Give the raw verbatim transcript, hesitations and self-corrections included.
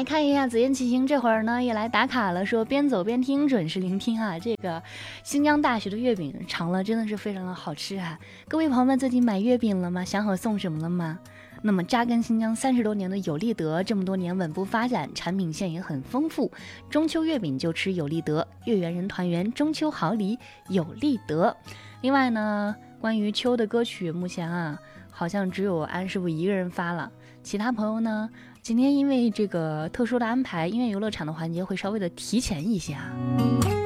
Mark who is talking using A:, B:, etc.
A: 来看一下紫燕骑行，这会儿呢也来打卡了，说边走边听，准时聆听啊。这个新疆大学的月饼尝了真的是非常的好吃啊。各位朋友们最近买月饼了吗？想好送什么了吗？那么扎根新疆三十多年的有利德，这么多年稳步发展，产品线也很丰富。中秋月饼就吃有利德，月圆人团圆，中秋好礼有利德。另外呢，关于秋的歌曲，目前啊好像只有安师傅一个人发了，其他朋友呢，今天因为这个特殊的安排，音乐游乐场的环节会稍微的提前一些啊。